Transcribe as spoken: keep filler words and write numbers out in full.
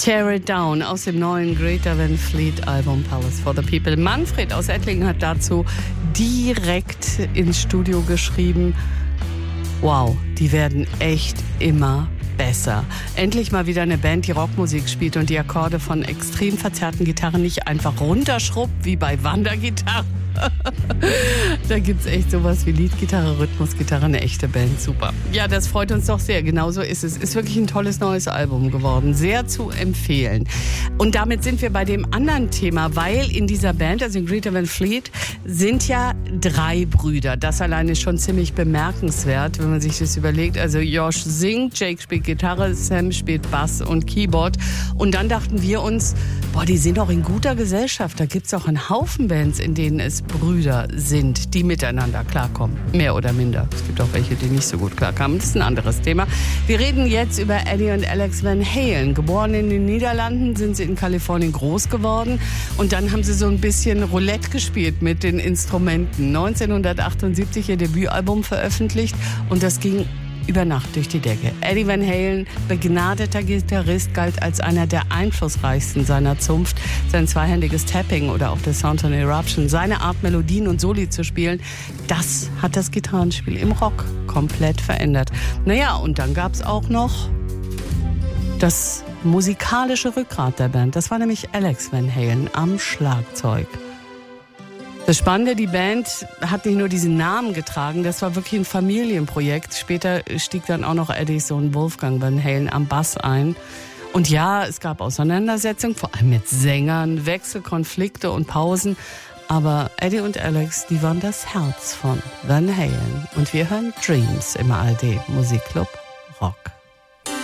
Tear It Down aus dem neuen Greta Van Fleet Album Palace for the People. Manfred aus Ettlingen hat dazu direkt ins Studio geschrieben: Wow, die werden echt immer besser. Endlich mal wieder eine Band, die Rockmusik spielt und die Akkorde von extrem verzerrten Gitarren nicht einfach runterschrubbt wie bei Wandergitarren. Da gibt's echt sowas wie Leadgitarre, Rhythmusgitarre, eine echte Band, super. Ja, das freut uns doch sehr, genauso ist es. Ist wirklich ein tolles neues Album geworden, sehr zu empfehlen. Und damit sind wir bei dem anderen Thema, weil in dieser Band, also in Greta Van Fleet, sind ja drei Brüder. Das allein ist schon ziemlich bemerkenswert, wenn man sich das überlegt. Also Josh singt, Jake spielt Gitarre, Sam spielt Bass und Keyboard. Und dann dachten wir uns, boah, die sind doch in guter Gesellschaft. Da gibt's auch einen Haufen Bands, in denen es Brüder sind, die miteinander klarkommen. Mehr oder minder. Es gibt auch welche, die nicht so gut klarkommen. Das ist ein anderes Thema. Wir reden jetzt über Eddie und Alex Van Halen. Geboren in den Niederlanden, sind sie in Kalifornien groß geworden. Und dann haben sie so ein bisschen Roulette gespielt mit den Instrumenten. neunzehnhundertachtundsiebzig ihr Debütalbum veröffentlicht und das ging über Nacht durch die Decke. Eddie Van Halen, begnadeter Gitarrist, galt als einer der einflussreichsten seiner Zunft. Sein zweihändiges Tapping oder auch der Sound on Eruption, seine Art, Melodien und Soli zu spielen, das hat das Gitarrenspiel im Rock komplett verändert. Naja, und dann gab's auch noch das musikalische Rückgrat der Band. Das war nämlich Alex Van Halen am Schlagzeug. Das Spannende, die Band hat nicht nur diesen Namen getragen, das war wirklich ein Familienprojekt. Später stieg dann auch noch Eddies Sohn Wolfgang Van Halen am Bass ein. Und ja, es gab Auseinandersetzungen, vor allem mit Sängern, Wechselkonflikte und Pausen. Aber Eddie und Alex, die waren das Herz von Van Halen. Und wir hören Dreams im A R D Musikclub Rock.